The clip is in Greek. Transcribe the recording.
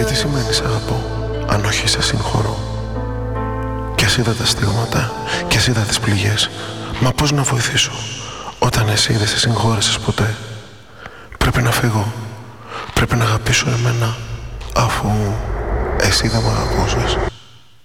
Και τι σημαίνει σ' αγαπώ, αν όχι σε συγχωρώ? Κι ας είδα τα στίγματα, κι ας είδα τις πληγές, μα πώς να βοηθήσω όταν εσύ δεν σε συγχώρεσες ποτέ? Πρέπει να φύγω, πρέπει να αγαπήσω εμένα, αφού εσύ δεν μ' αγαπούσες.